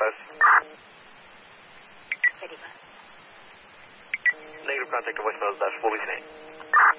close. Ready, bud. Negative contact to voicemail. We'll be seeing.